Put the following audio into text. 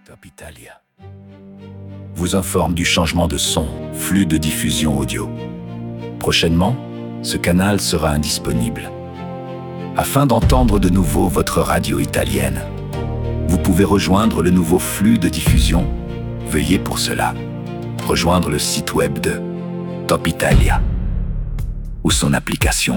Top Italia vous informe du changement de son, flux de diffusion audio. Prochainement, ce canal sera indisponible. Afin d'entendre de nouveau votre radio italienne, vous pouvez rejoindre le nouveau flux de diffusion. Veuillez pour cela rejoindre le site web de Top Italia ou son application.